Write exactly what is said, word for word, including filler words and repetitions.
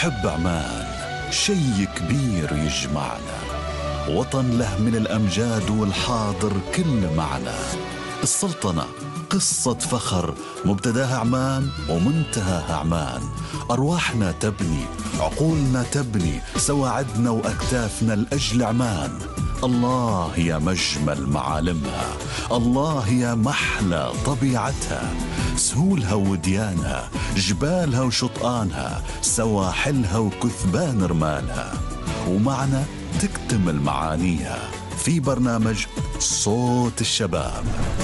نحب عمان، شي كبير يجمعنا، وطن له من الأمجاد والحاضر كل معنى. السلطنة قصة فخر، مبتداها عمان ومنتهاها عمان. أرواحنا تبني، عقولنا تبني، سواعدنا وأكتافنا لأجل عمان. الله يا مجمل معالمها، الله يا محلى طبيعتها، سهولها وديانها، جبالها وشطآنها، سواحلها وكثبان رمالها. ومعنا تكتمل معانيها في برنامج صوت الشباب.